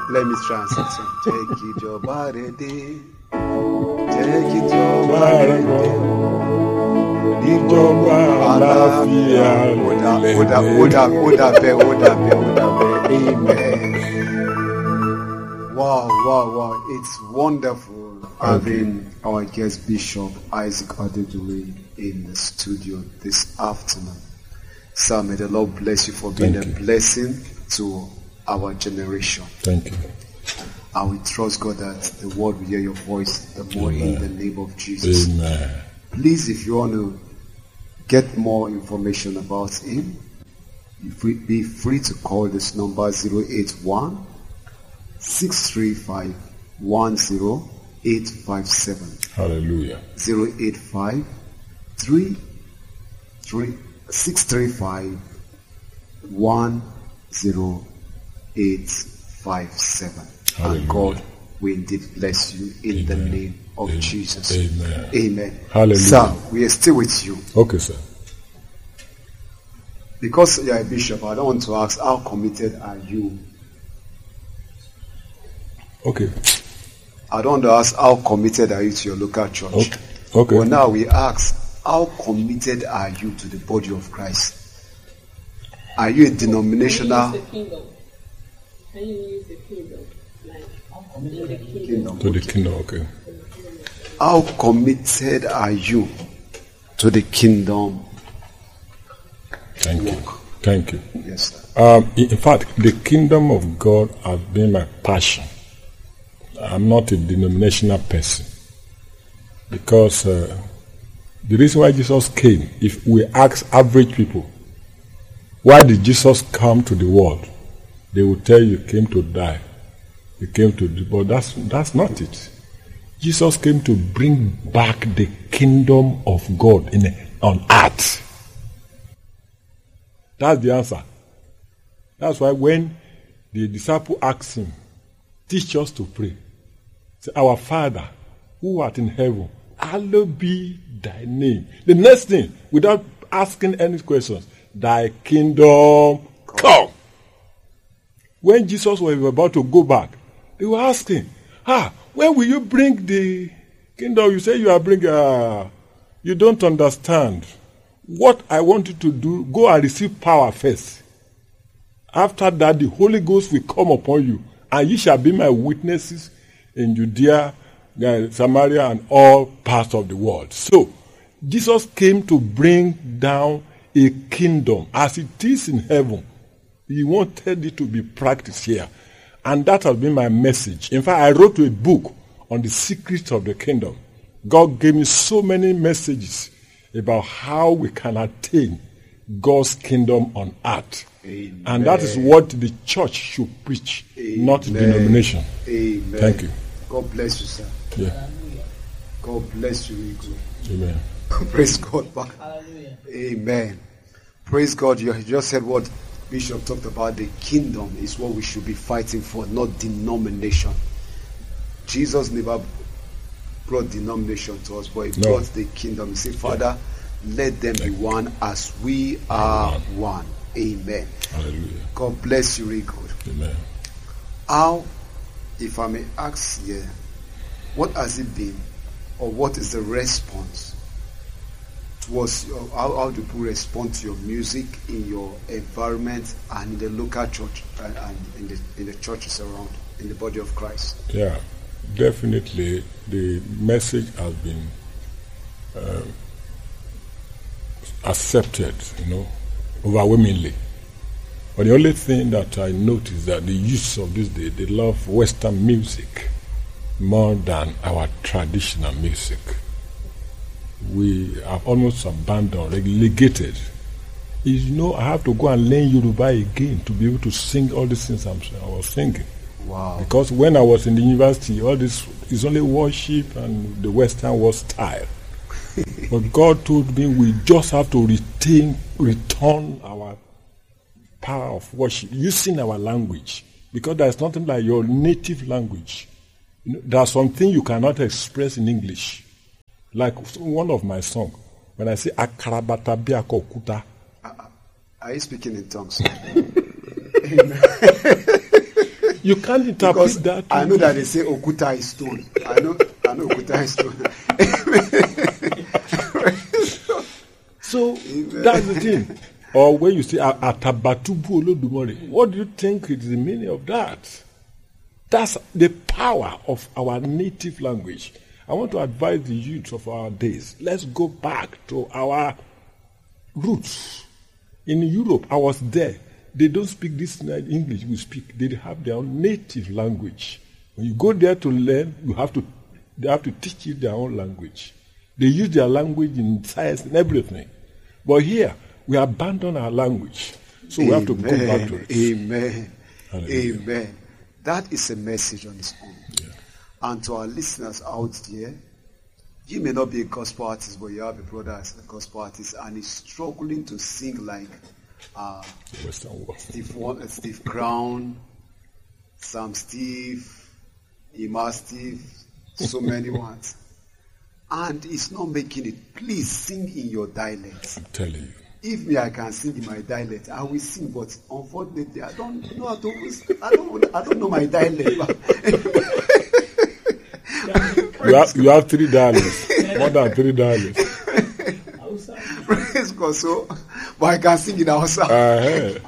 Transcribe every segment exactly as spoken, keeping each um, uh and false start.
Let me translate some. Take it your body day. Take it your body day. Ìjọba àlàáfíà Oda, Oda, Oda, Oda, be, Oda, be, Oda, be. Amen. Wow, wow, wow. It's wonderful having our guest Bishop Isaac Adedure in the studio this afternoon. Sir, may the Lord bless you for being Thank a you. blessing to our generation. Thank you. And we trust God that the world will hear your voice the more in the name of Jesus. Amen. Please, if you want to get more information about him, be free to call this number zero eight one, six three five, one zero eight five seven. Hallelujah. zero eight five, three three six three five, one zero eight five seven. Hallelujah. And God will indeed bless you in the Amen. name of Amen. Jesus. Amen. Amen. Hallelujah. Sir, we are still with you. Okay, sir. Because you are a bishop, I don't want to ask how committed are you. Okay. I don't want to ask how committed are you to your local church. Okay. Okay. But now we ask, how committed are you to the body of Christ? Are you a denominational Can you use the kingdom? Can you use the kingdom? Like, in the kingdom. kingdom? To the kingdom, okay. How committed are you to the kingdom? Thank you. Thank you. Yes, sir. Um, in in fact, the kingdom of God has been my passion. I'm not a denominational person. Because uh, the reason why Jesus came, if we ask average people, why did Jesus come to the world? They will tell you he came to die. He came to do, but that's, that's not it. Jesus came to bring back the kingdom of God in, on earth. That's the answer. That's why when the disciple asked him, teach us to pray. Say, our Father, who art in heaven, hallowed be thy name. The next thing, without asking any questions, thy kingdom come. When Jesus was about to go back, they were asking, ah, when will you bring the kingdom? You say you are bringing, uh, you don't understand. What I want you to do, go and receive power first. After that, the Holy Ghost will come upon you, and ye shall be my witnesses in Judea, Samaria, and all parts of the world. So, Jesus came to bring down a kingdom as it is in heaven. He wanted it to be practiced here. And that has been my message. In fact, I wrote a book on the secrets of the kingdom. God gave me so many messages about how we can attain God's kingdom on earth. Amen. And that is what the church should preach, Amen. not denomination. Amen. Thank you. God bless you, sir. Yeah. God bless you, Rico. Amen. Praise God. Back. Amen. Praise God. You just said what Bishop talked about. The kingdom is what we should be fighting for, not denomination. Jesus never brought denomination to us, but he No. brought the kingdom. He said, Father, let them be one as we are one. Amen. Hallelujah. God bless you, Rico. Amen. How, if I may ask here, what has it been, or what is the response towards your, how, how do people respond to your music in your environment and in the local church and, and in the in the churches around, in the body of Christ? Yeah, definitely the message has been uh, accepted, you know, overwhelmingly. But the only thing that I notice is that the youth of this day, they love Western music more than our traditional music. We have almost abandoned, relegated. You know, I have to go and learn Yoruba again to be able to sing all these things I'm, I was singing. Wow. Because when I was in the university, all this is only worship and the Western world style. But God told me we just have to retain, return our power of worship using our language. Because there's nothing like your native language. You know, there's something you cannot express in English. Like one of my songs, when I say Akarabata Biako Kuta. Are you speaking in tongues? You You can't interpret because that. I know that they say Okuta is stone. I know, I know Okuta is stone. So that's the thing. Or when you say Atabatubu Olodumare, what do you think is the meaning of that? That's the power of our native language. I want to advise the youth of our days. Let's go back to our roots. In Europe, I was there. They don't speak this English we speak. They have their own native language. When you go there to learn, you have to. They have to teach you their own language. They use their language in science and everything. But here, we abandon our language. So we have to go back to it. Amen. Hallelujah. Amen. That is a message on its own. Yeah. And to our listeners out there, you may not be a gospel artist, but you have a brother as a gospel artist, and he's struggling to sing like uh, Western world. Steve, Wa- Steve Crown, Sam Steve, Ima Steve, so many ones. And he's not making it. Please sing in your dialect. I'm telling you. If me, I can sing in my dialect, I will sing. But unfortunately, I don't know how to. I don't. I don't know my dialect. You have, you have three dialects. More than three dialects. Praise God. So, but I can sing in Hausa. Uh-huh.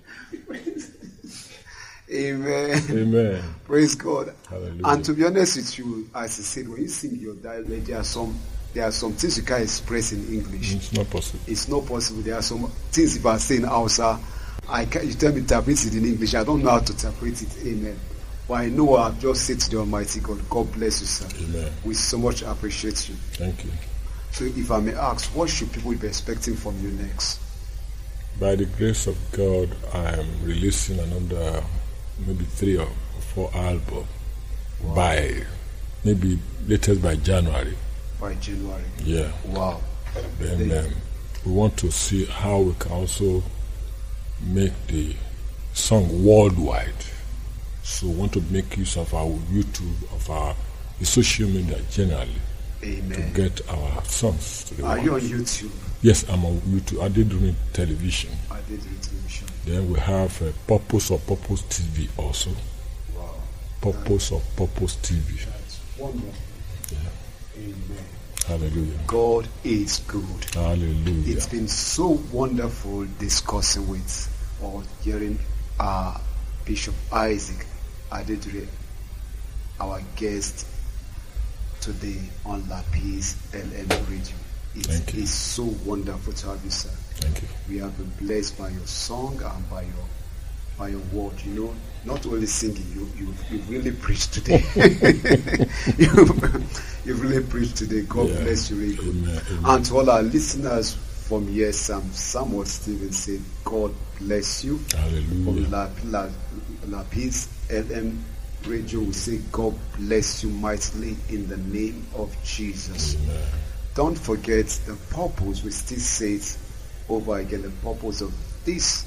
Amen. Amen. Praise God. Hallelujah. And to be honest with you, as I said, when you sing your dialect, there are some there are some things you can't express in English. It's not possible. It's not possible. There are some things if I say in Hausa, I can, you tell me to interpret it in English. I don't know how to interpret it. Amen. But I know I've just said to the Almighty God, God bless you, sir. Amen. We so much appreciate you. Thank you. So if I may ask, what should people be expecting from you next? By the grace of God, I am releasing another maybe three or four albums Wow. by maybe latest by January. By January. Yeah. Wow. Then Thank um, we want to see how we can also make the song worldwide. So we want to make use of our YouTube, of our the social media generally, Amen. to get our songs to the Are world. you on YouTube? Yes, I'm on YouTube. I did doing television. I did the television. Then we have uh, Purpose of Purpose T V also. Wow. Purpose of Purpose T V. That's wonderful. Yeah. Amen. Hallelujah. God is good. Hallelujah. It's been so wonderful discussing with or hearing uh, Bishop Isaac Adedire, our guest today on La Peace L M Radio. It Thank you. is so wonderful to have you, sir. Thank you. We have been blessed by your song and by your by your word. You know, not only singing, you you you really preached today. you you really preached today. God Yeah. bless you, really good. Amen. Amen. And to all our listeners from here, Sam Samuel Stevens said, God bless you. From Hallelujah. La, La, La Peace L M Radio, we say, God bless you mightily in the name of Jesus. Amen. Don't forget the purpose, we still say it over again, the purpose of this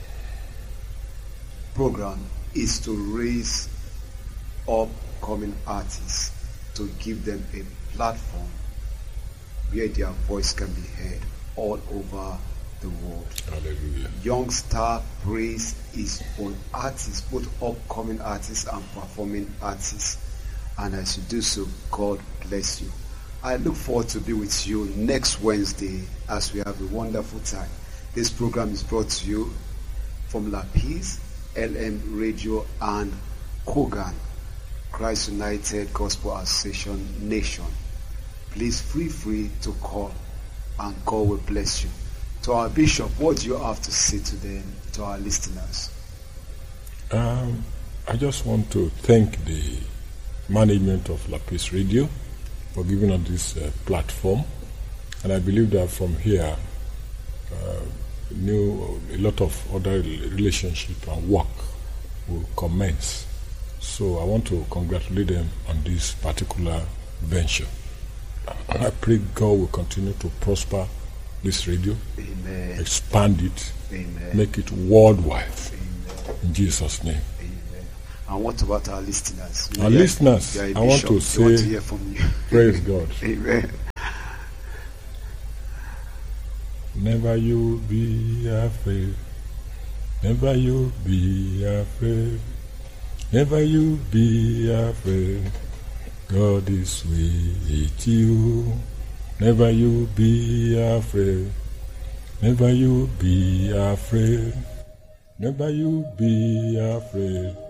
program is to raise upcoming artists, to give them a platform where their voice can be heard all over the world. Hallelujah. Young Star Praise is for artists, both upcoming artists and performing artists. And as you do so, God bless you. I look forward to be with you next Wednesday as we have a wonderful time. This program is brought to you from La Peace, L M Radio, and Kogan, Christ United Gospel Association Nation. Please feel free to call, and God will bless you. To our bishop, what do you have to say to them, to our listeners? Um, I just want to thank the management of La Peace Radio for giving us this uh, platform, and I believe that from here, uh, new a lot of other relationship and work will commence. So I want to congratulate them on this particular venture. And I pray God will continue to prosper this radio, Amen. expand it, Amen. make it worldwide. Amen. In Jesus' name. Amen. And what about our listeners? Our You are- listeners, you are a I want bishop. to We want to say- hear from you. Praise God. Amen. Never you be afraid. Never you be afraid. Never you be afraid. God is with you. Never you be afraid. Never you be afraid. Never you be afraid.